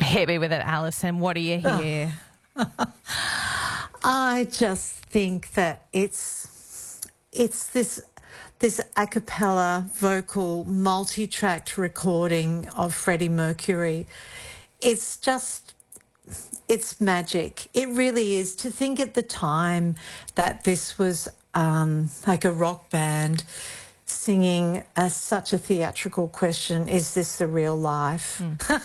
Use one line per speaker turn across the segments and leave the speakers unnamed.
Hit me with it, Alison. What do you hear?
I just think that it's this a cappella vocal multi-tracked recording of Freddie Mercury. It's magic. It really is. To think at the time that this was like a rock band singing such a theatrical question, is this the real life?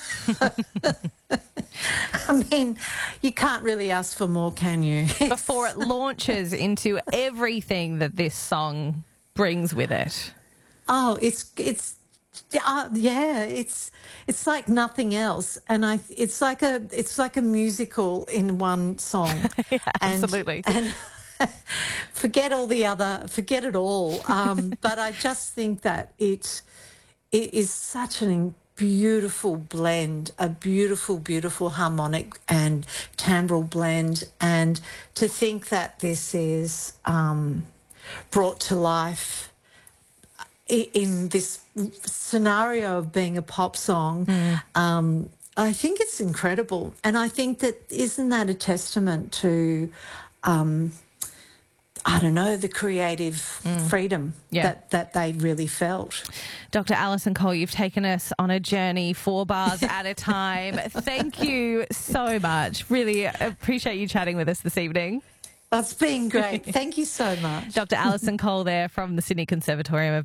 I mean, you can't really ask for more, can you?
Before it launches into everything that this song brings with it.
Oh, it's like nothing else, and it's like a musical in one song.
Yeah, absolutely.
And forget it all. But I just think that it is such beautiful blend, a beautiful harmonic and timbral blend, and to think that this is brought to life in this scenario of being a pop song, I think it's incredible. And I think that isn't that a testament to, I don't know, the creative freedom that they really felt.
Dr. Alison Cole, you've taken us on a journey 4 bars at a time. Thank you so much. Really appreciate you chatting with us this evening.
That's been great. Thank you so much.
Dr. Alison Cole there from the Sydney Conservatorium of